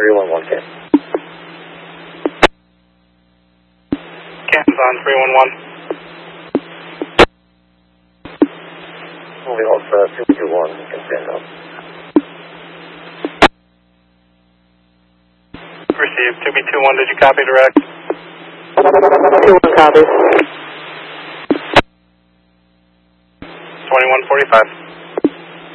311, Ken. Ken's on 311. Moving off 221, you can stand up. Received. 2B21, did you copy direct? 21 copies. 2145.